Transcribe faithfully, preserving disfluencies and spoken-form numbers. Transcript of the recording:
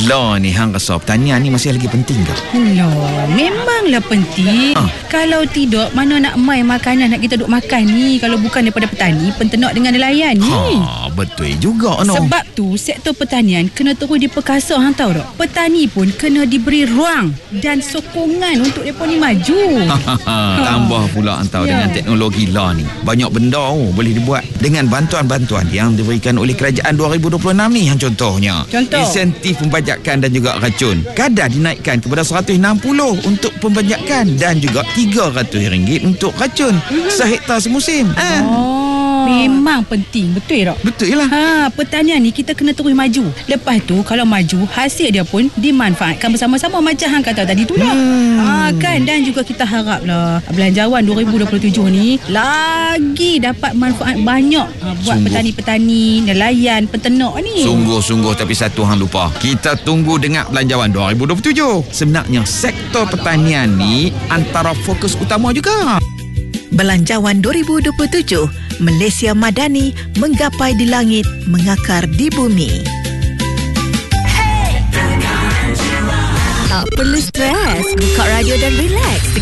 gila ni hang rasa pertanian ni masih lagi penting ke? Loh, memanglah penting. Ah. Kalau tidak, mana nak mai makanan nak kita duk makan ni kalau bukan daripada petani, penternak dengan nelayan ni. Ha, betul juga no. Sebab tu sektor pertanian kena terus diperkasa, hang tahu tak? Petani pun kena diberi ruang dan sokongan untuk mereka ni maju. Tambah pula antau Ya. dengan teknologi lah ni. Banyak benda oh, boleh dibuat dengan bantuan-bantuan yang diberikan oleh kerajaan dua ribu dua puluh enam ni. Yang contohnya, Contoh? insentif pembajakan dan juga racun. Kadar dinaikkan kepada seratus enam puluh untuk pembajakan dan juga tiga ratus ringgit untuk racun sehektar semusim. Ah. Oh, memang penting, betul tak? Betul lah. Ha, pertanian ni kita kena terus maju. Lepas tu kalau maju, hasil dia pun dimanfaatkan bersama-sama macam hang kata tadi tu lah. Hmm. Ha, kan, dan juga kita haraplah Belanjawan dua ribu dua puluh tujuh ni lagi dapat manfaat banyak ha, buat Sungguh. petani-petani, nelayan, peternak ni. Sungguh-sungguh, tapi satu hang lupa. Kita tunggu dengar Belanjawan dua ribu dua puluh tujuh. Sebenarnya sektor pertanian ni antara fokus utama juga. Belanjawan dua ribu dua puluh tujuh, Malaysia Madani menggapai di langit, mengakar di bumi. Tak perlu stres, buka radio dan relax